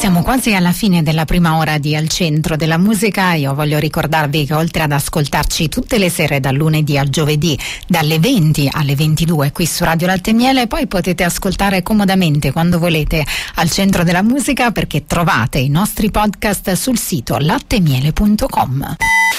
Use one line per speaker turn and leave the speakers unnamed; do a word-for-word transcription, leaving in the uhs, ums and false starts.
Siamo quasi alla fine della prima ora di Al Centro della Musica. Io voglio ricordarvi che oltre ad ascoltarci tutte le sere dal lunedì al giovedì dalle venti alle ventidue qui su Radio Latte e Miele, poi potete ascoltare comodamente quando volete Al Centro della Musica, perché trovate i nostri podcast sul sito latte e miele punto com.